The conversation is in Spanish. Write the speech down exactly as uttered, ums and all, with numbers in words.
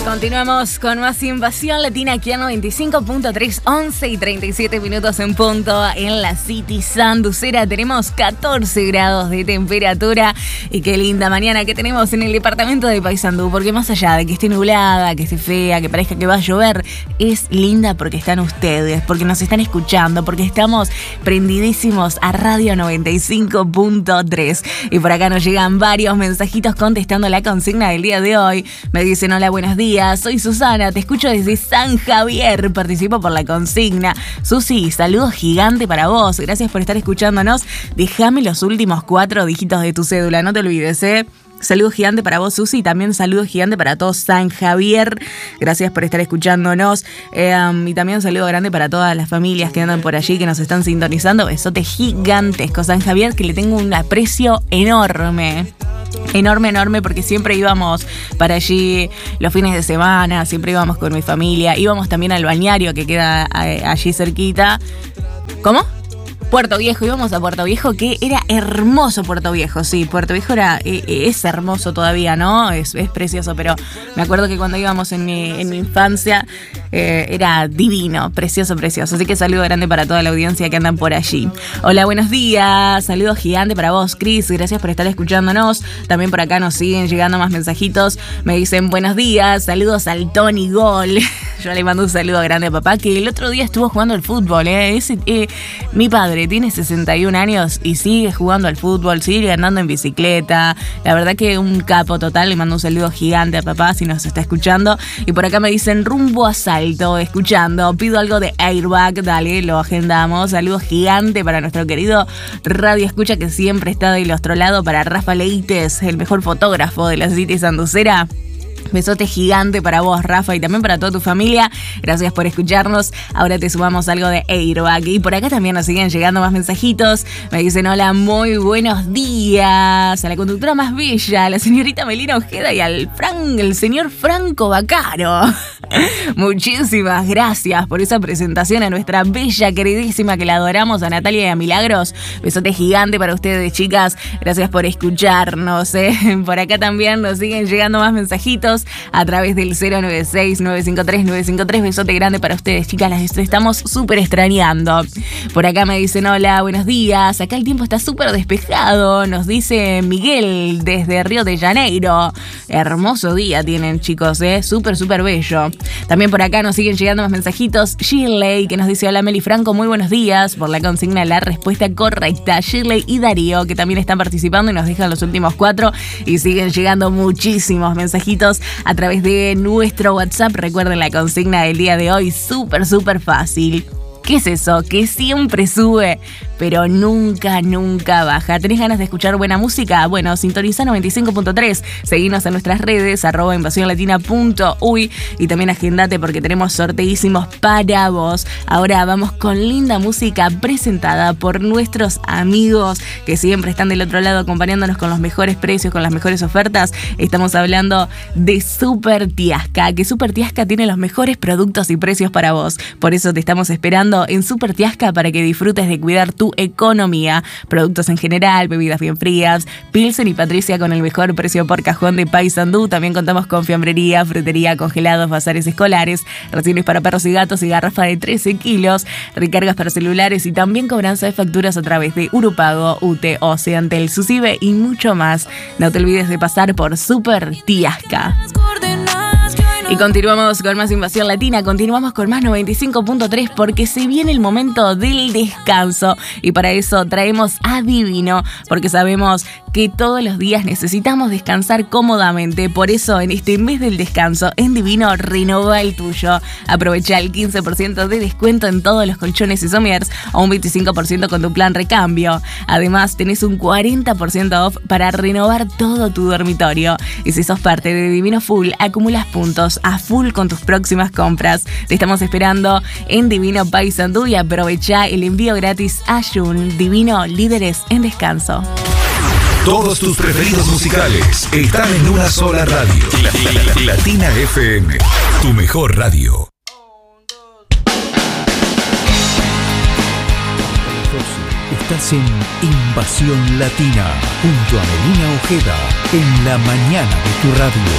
Continuamos con más Invasión Latina aquí en noventa y cinco punto tres, once y treinta y siete minutos en punto en la City Sanducera. Tenemos catorce grados de temperatura y qué linda mañana que tenemos en el departamento de Paysandú, porque más allá de que esté nublada, que esté fea, que parezca que va a llover, es linda porque están ustedes, porque nos están escuchando, porque estamos prendidísimos a Radio noventa y cinco punto tres. Y por acá nos llegan varios mensajitos contestando la consigna del día de hoy. Me dicen: hola, buenos días. Soy Susana, te escucho desde San Javier, participo por la consigna. Susi, saludo gigante para vos, gracias por estar escuchándonos. Déjame los últimos cuatro dígitos de tu cédula, no te olvides, ¿eh? Saludo gigante para vos, Susi, y también saludo gigante para todo San Javier. Gracias por estar escuchándonos. Eh, um, y también un saludo grande para todas las familias que andan por allí, que nos están sintonizando. Besote gigantesco, San Javier, que le tengo un aprecio enorme. Enorme, enorme, porque siempre íbamos para allí los fines de semana, siempre íbamos con mi familia. Íbamos también al balneario que queda allí cerquita. ¿Cómo? Puerto Viejo, íbamos a Puerto Viejo, que era hermoso Puerto Viejo, sí, Puerto Viejo era, es hermoso todavía, ¿no? Es, es precioso, pero me acuerdo que cuando íbamos en mi, en mi infancia eh, era divino, precioso, precioso. Así que saludo grande para toda la audiencia que andan por allí. Hola, buenos días, saludo gigante para vos, Cris, gracias por estar escuchándonos. También por acá nos siguen llegando más mensajitos, me dicen buenos días, saludos al Tony Gol. Yo le mando un saludo grande a papá, que el otro día estuvo jugando al fútbol, ¿eh? Ese, eh mi padre tiene sesenta y un años y sigue jugando al fútbol, sigue andando en bicicleta. La verdad que un capo total. Le mando un saludo gigante a papá si nos está escuchando. Y por acá me dicen rumbo a Salto, escuchando. Pido algo de Airbag, dale, lo agendamos. Saludo gigante para nuestro querido Radio Escucha, que siempre está del otro lado, para Rafa Leites, el mejor fotógrafo de la City Sanducera. Besote gigante para vos, Rafa, y también para toda tu familia. Gracias por escucharnos. Ahora te sumamos algo de Airbag. Y por acá también nos siguen llegando más mensajitos. Me dicen: hola, muy buenos días a la conductora más bella, la señorita Melina Ojeda, y al Fran, el señor Franco Bacaro. Muchísimas gracias por esa presentación a nuestra bella, queridísima, que la adoramos, a Natalia y a Milagros. Besote gigante para ustedes, chicas. Gracias por escucharnos, ¿eh? Por acá también nos siguen llegando más mensajitos a través del cero nueve seis, nueve cinco tres, nueve cinco tres. Besote grande para ustedes, chicas, las estamos súper extrañando. Por acá me dicen: hola, buenos días, acá el tiempo está súper despejado, nos dice Miguel desde Río de Janeiro. Hermoso día tienen, chicos, eh, súper, súper bello. También por acá nos siguen llegando más mensajitos. Shirley, que nos dice: hola, Meli Franco, muy buenos días, por la consigna la respuesta correcta. Shirley y Darío, que también están participando y nos dejan los últimos cuatro, y siguen llegando muchísimos mensajitos a través de nuestro WhatsApp. Recuerden la consigna del día de hoy, súper, súper fácil. ¿Qué es eso? Que siempre sube, pero nunca, nunca baja. ¿Tenés ganas de escuchar buena música? Bueno, sintoniza noventa y cinco punto tres. Seguinos en nuestras redes, arroba invasión latina punto uy. Y también agendate porque tenemos sorteísimos para vos. Ahora vamos con linda música presentada por nuestros amigos que siempre están del otro lado acompañándonos con los mejores precios, con las mejores ofertas. Estamos hablando de Super Tiasca, que Super Tiasca tiene los mejores productos y precios para vos. Por eso te estamos esperando en Super Tiasca para que disfrutes de cuidar tu economía. Productos en general, bebidas bien frías, Pilsen y Patricia con el mejor precio por cajón de Paysandú. También contamos con fiambrería, frutería, congelados, bazares escolares, raciones para perros y gatos y garrafa de trece kilos, recargas para celulares y también cobranza de facturas a través de Urupago, U T O, Seantel, Susibe y mucho más. No te olvides de pasar por Super Tiasca. Y continuamos con más Invasión Latina, continuamos con más noventa y cinco punto tres porque se viene el momento del descanso y para eso traemos a Divino, porque sabemos que todos los días necesitamos descansar cómodamente. Por eso en este mes del descanso en Divino renova el tuyo. Aprovecha el quince por ciento de descuento en todos los colchones y somiers o un veinticinco por ciento con tu plan recambio. Además tenés un cuarenta por ciento off para renovar todo tu dormitorio. Y si sos parte de Divino Full, acumulas puntos a full con tus próximas compras. Te estamos esperando en Divino Paysandú y aprovecha el envío gratis a Jun. Divino, líderes en descanso. Todos tus preferidos musicales están en una sola radio. La, la, la, Latina F M, tu mejor radio. Estás en Invasión Latina junto a Melina Ojeda en la mañana de tu radio.